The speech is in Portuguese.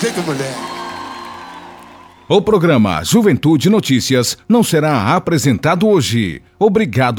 Diga, mulher. O programa Juventude Notícias não será apresentado hoje. Obrigado.